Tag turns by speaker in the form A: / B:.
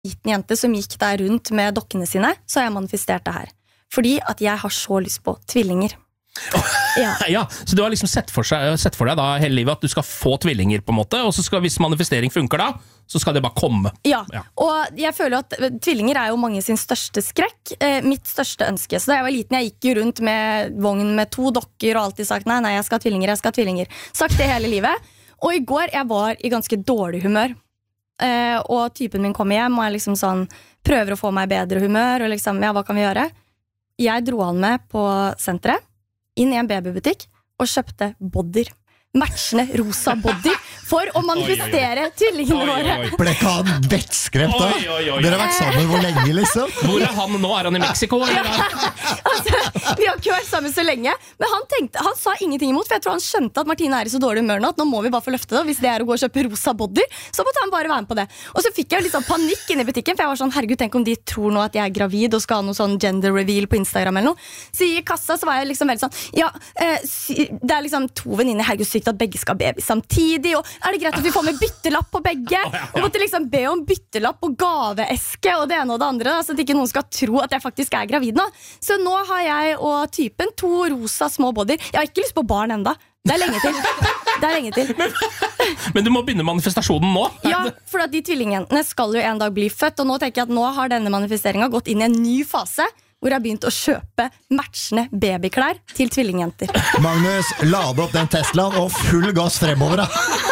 A: liten jente som gikk der rundt med dokkene sine, så har jeg manifestert det her. Fordi at jeg har så lyst på tvillinger.
B: Ja, så du har liksom sett for deg da hele livet at du skal få tvillinger på en måte, og så skal, hvis manifestering funker da, så skal det bare komme.
A: Ja, og jeg føler at tvillinger jo mange sin største skrekk, mitt største ønske. Så da jeg var liten, jeg gikk jo rundt med vogn med 2 dokker og alltid sagt, nei, jeg skal ha tvillinger. Sagt det hele livet. Og i går, jeg var i ganske dårlig humør. Og typen min kommer hjem, og jeg liksom sånn, prøver å få meg bedre humør, og liksom, hva kan vi gjøre? Jeg dro han med på senteret, inn i en babybutikk og kjøpte bodyer. Matchende rosa body for å manifestere tvillingene våre.
C: Ble ikke han vettskremt da? Dere har vært sammen hvor lenge liksom?
B: Hvor han nå? Han i Mexico?
A: Altså, vi har ikke vært sammen så lenge. Men han sa ingenting imot, for jeg tror han skjønte at Martine i så dårlig humør nå, at nå må vi bare få løfte det. Hvis det å gå og kjøpe rosa body, så måtte han bare være med på det. Og så fikk jeg litt sånn panikk inne i butikken, for jeg var sånn, herregud, tenk om de tror nå at jeg gravid og skal ha noe sånn gender reveal på Instagram eller noe. Så i kassa så var jeg liksom veldig sånn, det liksom 2 venninner, herregud, at begge skal ha baby samtidig, og det greit at vi får med byttelapp på begge, og måtte liksom be om byttelapp og gaveeske og det ene og det andre, så at ikke noen skal tro at jeg faktisk gravid nå. Så nå har jeg og typen 2 rosa små bodyer. Jeg har ikke lyst på barn enda. Det lenge til.
B: Men du må begynne manifestasjonen nå.
A: Ja, for at de tvillingene skal jo en dag bli født, og nå tenker jeg at nå har denne manifesteringen gått inn i en ny fase, hvor jeg har begynt å kjøpe matchende babyklær til tvillingjenter.
C: Magnus, lade opp den Teslaen og full gass fremover da.